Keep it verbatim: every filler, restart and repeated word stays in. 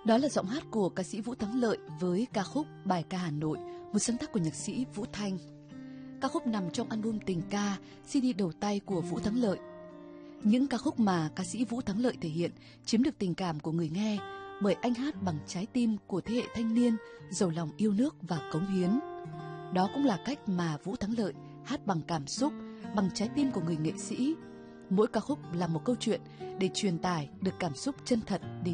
Đó là giọng hát của ca sĩ Vũ Thắng Lợi với ca khúc Bài ca Hà Nội, một sáng tác của nhạc sĩ Vũ Thanh. Ca khúc nằm trong album Tình ca, xê đê đầu tay của Vũ Thắng Lợi. Những ca khúc mà ca sĩ Vũ Thắng Lợi thể hiện chiếm được tình cảm của người nghe bởi anh hát bằng trái tim của thế hệ thanh niên giàu lòng yêu nước và cống hiến. Đó cũng là cách mà Vũ Thắng Lợi hát bằng cảm xúc, bằng trái tim của người nghệ sĩ. Mỗi ca khúc là một câu chuyện để truyền tải được cảm xúc chân thật đến